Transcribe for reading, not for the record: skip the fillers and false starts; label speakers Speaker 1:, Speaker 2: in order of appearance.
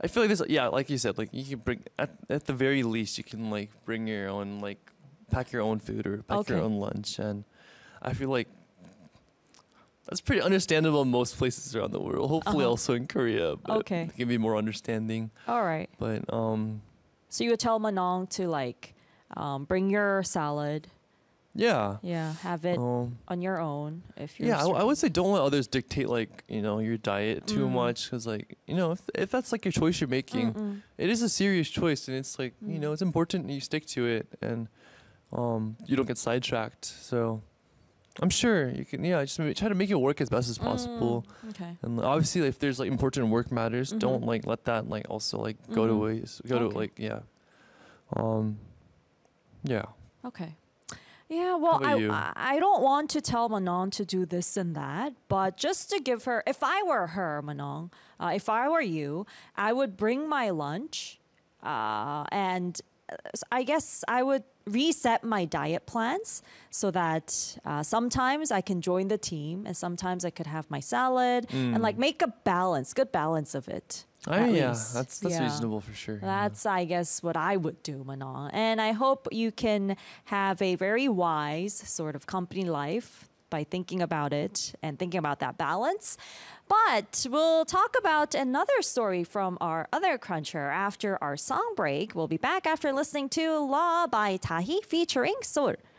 Speaker 1: I feel like this. Yeah, like you said, like you can bring at the very least you can like bring your own like pack your own food or pack your
Speaker 2: Okay.
Speaker 1: own lunch, and I feel like that's pretty understandable in most places around the world. Hopefully,
Speaker 2: Uh-huh.
Speaker 1: also in Korea, but
Speaker 2: Okay.
Speaker 1: it can be more understanding.
Speaker 2: All right.
Speaker 1: But
Speaker 2: So you would tell Manong to like bring your salad.
Speaker 1: yeah.
Speaker 2: Yeah, have it
Speaker 1: Um,
Speaker 2: on your own if you're.
Speaker 1: yeah, I would
Speaker 2: strict.
Speaker 1: say don't let others dictate like your diet too much, because like if that's like your choice you're making,
Speaker 2: Mm-mm.
Speaker 1: it is a serious choice, and it's like
Speaker 2: Mm.
Speaker 1: it's important you stick to it, and you don't get sidetracked. So I'm sure you can just maybe try to make it work as best as possible.
Speaker 2: Okay.
Speaker 1: And obviously, if there's like important work matters, don't like let that like also like go to waste. Go to
Speaker 2: Okay.
Speaker 1: like um, yeah.
Speaker 2: Okay. Yeah, well,
Speaker 1: about you?
Speaker 2: I don't want to tell Manon to do this and that, but just to give her, if I were her, Manon, if I were you, I would bring my lunch, and I guess I would reset my diet plans so that sometimes I can join the team and sometimes I could have my salad and like make a balance, good balance of it. at
Speaker 1: Yeah,
Speaker 2: least.
Speaker 1: that's
Speaker 2: Yeah.
Speaker 1: reasonable for sure.
Speaker 2: That's, I guess, what I would do, Manon. And I hope you can have a very wise sort of company life by thinking about it and thinking about that balance. But we'll talk about another story from our other cruncher after our song break. We'll be back after listening to Law by Tahi featuring Seoul.